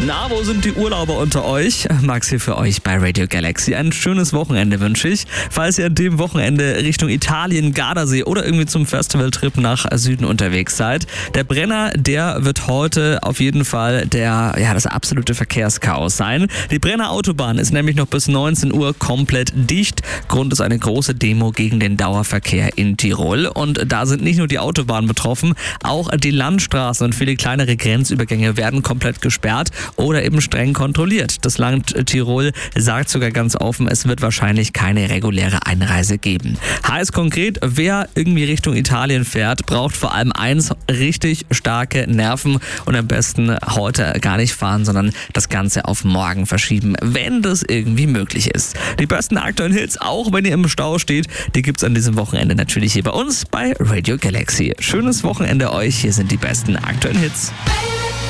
Na, wo sind die Urlauber unter euch? Max hier für euch bei Radio Galaxy. Ein schönes Wochenende wünsche ich. Falls ihr an dem Wochenende Richtung Italien, Gardasee oder irgendwie zum Festivaltrip nach Süden unterwegs seid. Der Brenner, der wird heute auf jeden Fall das absolute Verkehrschaos sein. Die Brenner Autobahn ist nämlich noch bis 19 Uhr komplett dicht. Grund ist eine große Demo gegen den Dauerverkehr in Tirol. Und da sind nicht nur die Autobahnen betroffen, auch die Landstraßen und viele kleinere Grenzübergänge werden komplett gesperrt oder eben streng kontrolliert. Das Land Tirol sagt sogar ganz offen, es wird wahrscheinlich keine reguläre Einreise geben. Heißt konkret, wer irgendwie Richtung Italien fährt, braucht vor allem eins, richtig starke Nerven und am besten heute gar nicht fahren, sondern das Ganze auf morgen verschieben, wenn das irgendwie möglich ist. Die besten aktuellen Hits, auch wenn ihr im Stau steht, die gibt's an diesem Wochenende natürlich hier bei uns bei Radio Galaxy. Schönes Wochenende euch, hier sind die besten aktuellen Hits.